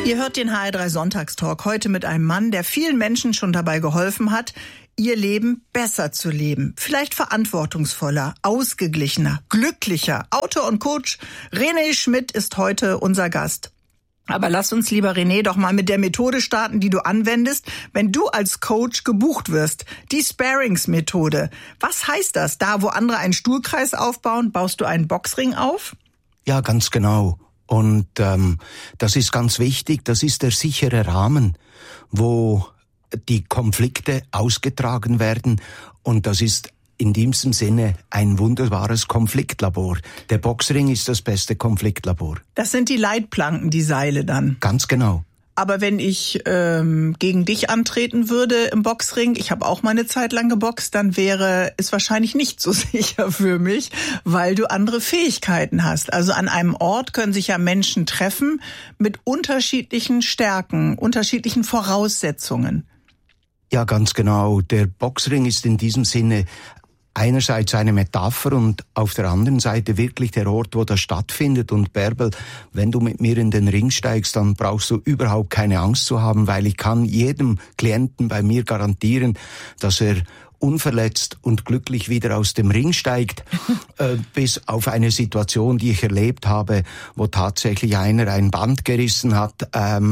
Ihr hört den HR3 Sonntagstalk heute mit einem Mann, der vielen Menschen schon dabei geholfen hat, ihr Leben besser zu leben. Vielleicht verantwortungsvoller, ausgeglichener, glücklicher. Autor und Coach René Schmidt ist heute unser Gast. Aber lass uns, lieber René, doch mal mit der Methode starten, die du anwendest, wenn du als Coach gebucht wirst. Die Sparings-Methode. Was heißt das? Da, wo andere einen Stuhlkreis aufbauen, baust du einen Boxring auf? Ja, ganz genau. Und das ist ganz wichtig, das ist der sichere Rahmen, wo die Konflikte ausgetragen werden. Und das ist in diesem Sinne ein wunderbares Konfliktlabor. Der Boxring ist das beste Konfliktlabor. Das sind die Leitplanken, die Seile dann? Ganz genau. Aber wenn ich gegen dich antreten würde im Boxring, ich habe auch mal eine Zeit lang geboxt, dann wäre es wahrscheinlich nicht so sicher für mich, weil du andere Fähigkeiten hast. Also an einem Ort können sich ja Menschen treffen mit unterschiedlichen Stärken, unterschiedlichen Voraussetzungen. Ja, ganz genau. Der Boxring ist in diesem Sinne einerseits eine Metapher und auf der anderen Seite wirklich der Ort, wo das stattfindet. Und Bärbel, wenn du mit mir in den Ring steigst, dann brauchst du überhaupt keine Angst zu haben, weil ich kann jedem Klienten bei mir garantieren, dass er unverletzt und glücklich wieder aus dem Ring steigt, bis auf eine Situation, die ich erlebt habe, wo tatsächlich einer ein Band gerissen hat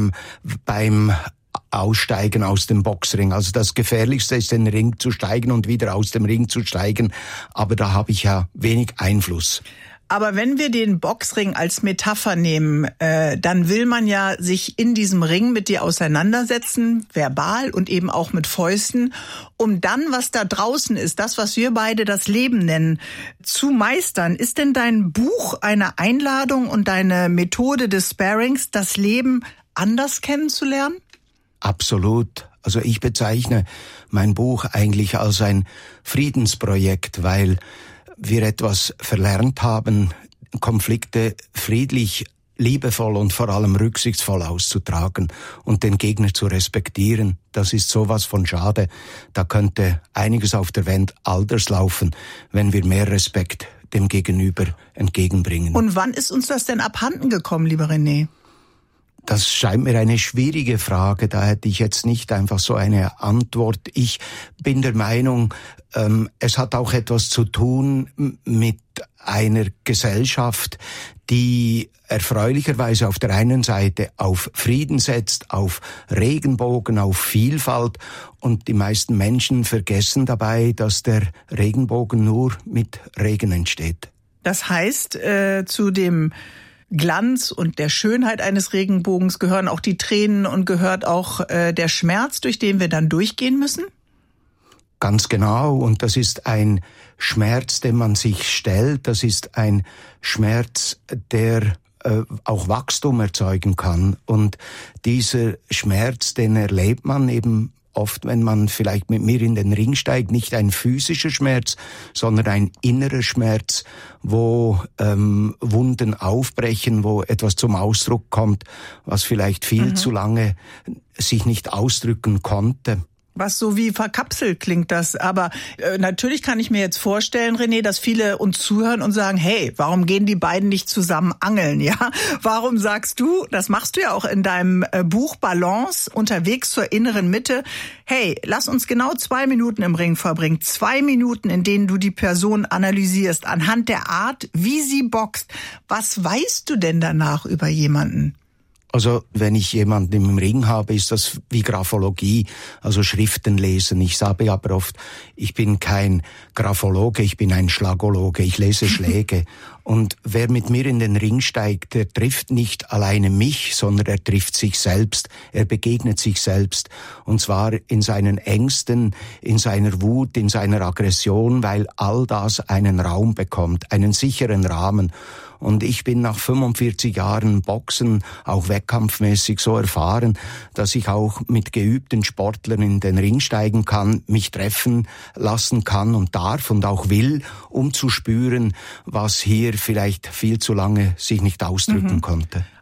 beim Aussteigen aus dem Boxring. Also das Gefährlichste ist, in den Ring zu steigen und wieder aus dem Ring zu steigen. Aber da habe ich ja wenig Einfluss. Aber wenn wir den Boxring als Metapher nehmen, dann will man ja sich in diesem Ring mit dir auseinandersetzen, verbal und eben auch mit Fäusten, um dann, was da draußen ist, das, was wir beide das Leben nennen, zu meistern. Ist denn dein Buch eine Einladung und deine Methode des Sparings, das Leben anders kennenzulernen? Absolut. Also ich bezeichne mein Buch eigentlich als ein Friedensprojekt, weil wir etwas verlernt haben, Konflikte friedlich, liebevoll und vor allem rücksichtsvoll auszutragen und den Gegner zu respektieren. Das ist sowas von schade. Da könnte einiges auf der Welt anders laufen, wenn wir mehr Respekt dem Gegenüber entgegenbringen. Und wann ist uns das denn abhanden gekommen, lieber René? Das scheint mir eine schwierige Frage, da hätte ich jetzt nicht einfach so eine Antwort. Ich bin der Meinung, es hat auch etwas zu tun mit einer Gesellschaft, die erfreulicherweise auf der einen Seite auf Frieden setzt, auf Regenbogen, auf Vielfalt, und die meisten Menschen vergessen dabei, dass der Regenbogen nur mit Regen entsteht. Das heißt, zu dem Glanz und der Schönheit eines Regenbogens gehören auch die Tränen und gehört auch der Schmerz, durch den wir dann durchgehen müssen? Ganz genau. Und das ist ein Schmerz, den man sich stellt. Das ist ein Schmerz, der auch Wachstum erzeugen kann. Und dieser Schmerz, den erlebt man eben oft, wenn man vielleicht mit mir in den Ring steigt, nicht ein physischer Schmerz, sondern ein innerer Schmerz, wo Wunden aufbrechen, wo etwas zum Ausdruck kommt, was vielleicht viel zu lange sich nicht ausdrücken konnte. Was so wie verkapselt klingt das. Aber natürlich kann ich mir jetzt vorstellen, René, dass viele uns zuhören und sagen, hey, warum gehen die beiden nicht zusammen angeln? Ja, warum sagst du, das machst du ja auch in deinem Buch Balance, unterwegs zur inneren Mitte, hey, lass uns genau 2 Minuten im Ring verbringen. 2 Minuten, in denen du die Person analysierst, anhand der Art, wie sie boxt. Was weißt du denn danach über jemanden? Also wenn ich jemanden im Ring habe, ist das wie Graphologie, also Schriften lesen. Ich sage aber oft, ich bin kein Graphologe, ich bin ein Schlagologe, ich lese Schläge. Und wer mit mir in den Ring steigt, der trifft nicht alleine mich, sondern er trifft sich selbst, er begegnet sich selbst. Und zwar in seinen Ängsten, in seiner Wut, in seiner Aggression, weil all das einen Raum bekommt, einen sicheren Rahmen. Und ich bin nach 45 Jahren Boxen, auch wettkampfmäßig, so erfahren, dass ich auch mit geübten Sportlern in den Ring steigen kann, mich treffen lassen kann und darf und auch will, um zu spüren, was hier vielleicht viel zu lange sich nicht ausdrücken konnte.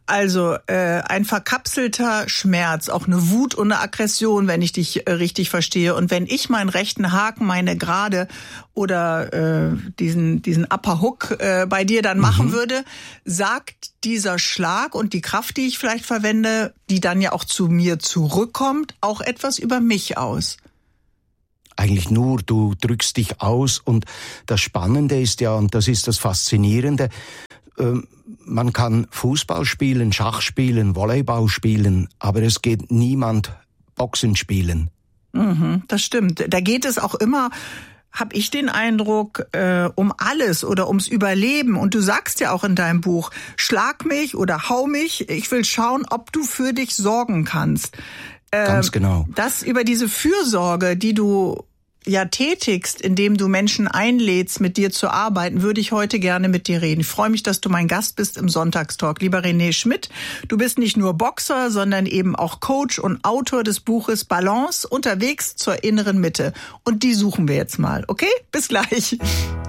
Also ein verkapselter Schmerz, auch eine Wut und eine Aggression, wenn ich dich richtig verstehe. Und wenn ich meinen rechten Haken, meine Gerade oder diesen Upper Hook bei dir dann machen würde, sagt dieser Schlag und die Kraft, die ich vielleicht verwende, die dann ja auch zu mir zurückkommt, auch etwas über mich aus. Eigentlich nur, du drückst dich aus und das Spannende ist ja, und das ist das Faszinierende, man kann Fußball spielen, Schach spielen, Volleyball spielen, aber es geht niemand Boxen spielen. Das stimmt. Da geht es auch immer, habe ich den Eindruck, um alles oder ums Überleben. Und du sagst ja auch in deinem Buch, schlag mich oder hau mich, ich will schauen, ob du für dich sorgen kannst. Ganz genau. Das über diese Fürsorge, die du ja tätigst, indem du Menschen einlädst, mit dir zu arbeiten, würde ich heute gerne mit dir reden. Ich freue mich, dass du mein Gast bist im Sonntagstalk. Lieber René Schmidt, du bist nicht nur Boxer, sondern eben auch Coach und Autor des Buches Balance, unterwegs zur inneren Mitte. Und die suchen wir jetzt mal. Okay? Bis gleich.